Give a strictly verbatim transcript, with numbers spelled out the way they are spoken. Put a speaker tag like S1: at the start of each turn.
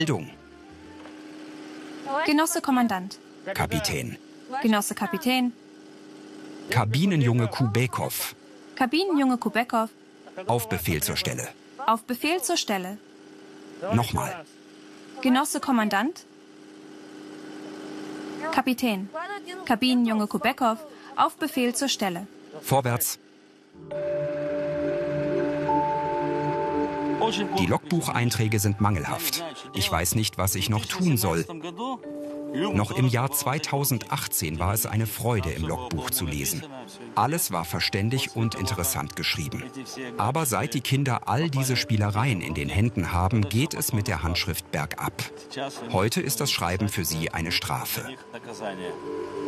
S1: Meldung.
S2: Genosse Kommandant.
S1: Kapitän.
S2: Genosse Kapitän.
S1: Kabinenjunge Kubekow.
S2: Kabinenjunge Kubekow.
S1: Auf Befehl zur Stelle.
S2: Auf Befehl zur Stelle.
S1: Nochmal.
S2: Genosse Kommandant. Kapitän. Kabinenjunge Kubekow. Auf Befehl zur Stelle.
S1: Vorwärts. Die Logbucheinträge sind mangelhaft. Ich weiß nicht, was ich noch tun soll. Noch im Jahr zweitausendachtzehn war es eine Freude, im Logbuch zu lesen. Alles war verständig und interessant geschrieben. Aber seit die Kinder all diese Spielereien in den Händen haben, geht es mit der Handschrift bergab. Heute ist das Schreiben für sie eine Strafe.